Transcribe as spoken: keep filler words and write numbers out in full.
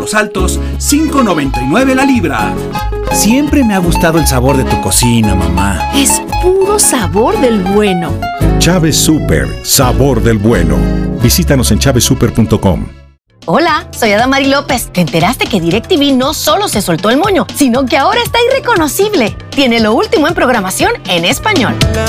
Los Altos, cinco noventa y nueve la libra. Siempre me ha gustado el sabor de tu cocina, mamá. Es puro sabor del bueno. Chávez Super, sabor del bueno. Visítanos en chávez super punto com. Hola, soy Adamari López. ¿Te enteraste que DirecTV no solo se soltó el moño, sino que ahora está irreconocible? Tiene lo último en programación en español.